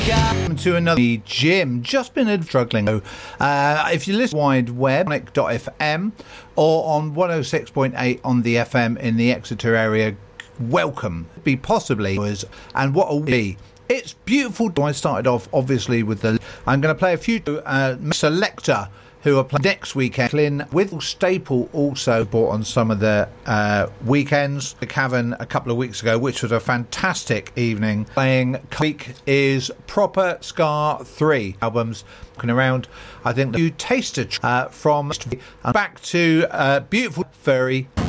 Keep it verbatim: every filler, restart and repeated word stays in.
To another gym, just been struggling. Uh, if you listen wide web, sonic dot f m or on one oh six point eight on the F M in the Exeter area, welcome. Be possibly was and what will be. It's beautiful. I started off obviously with the. I'm going to play a few uh, selector who are playing next weekend. Lynn with Staple also bought on some of the uh, weekends. The Cavern a couple of weeks ago, which was a fantastic evening. Playing week is Proper Scar three albums. Looking around, I think the new taster uh, from back to uh, beautiful furry.